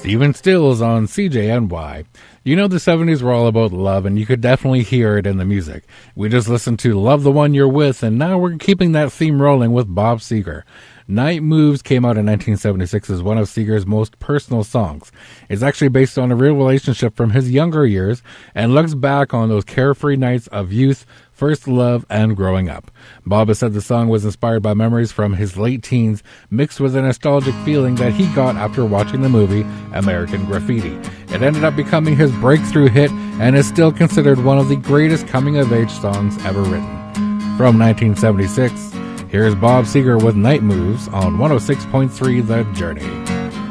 Stephen Stills on CJNY. You know the 70s were all about love, and you could definitely hear it in the music. We just listened to Love the One You're With, and now we're keeping that theme rolling with Bob Seger. Night Moves came out in 1976 as one of Seger's most personal songs. It's actually based on a real relationship from his younger years and looks back on those carefree nights of youth, first love, and growing up. Bob has said the song was inspired by memories from his late teens, mixed with a nostalgic feeling that he got after watching the movie American Graffiti. It ended up becoming his breakthrough hit and is still considered one of the greatest coming-of-age songs ever written. From 1976, here's Bob Seger with Night Moves on 106.3 The Journey.